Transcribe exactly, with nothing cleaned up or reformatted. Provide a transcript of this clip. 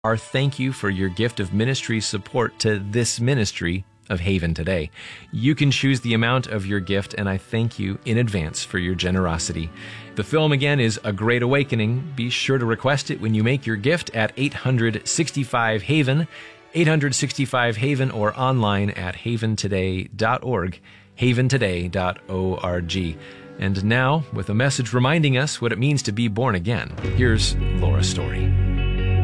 our thank you for your gift of ministry support to this ministry of Haven Today. You can choose the amount of your gift, and I thank you in advance for your generosity. The film, again, is A Great Awakening. Be sure to request it when you make your gift at eight hundred sixty-five Haven, eight hundred sixty-five Haven, or online at haven today dot org, haven today dot org. And now, with a message reminding us what it means to be born again, here's Laura Story.